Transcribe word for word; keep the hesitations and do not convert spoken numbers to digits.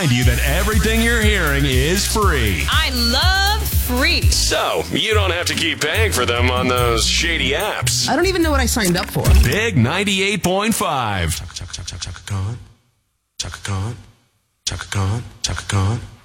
You that everything you're hearing is free. I love free. So, you don't have to keep paying for them on those shady apps. I don't even know what I signed up for. Big ninety-eight point five. Chaka, chaka, chaka, chaka, Khan. Chaka Khan. Chaka Khan. Chaka Khan.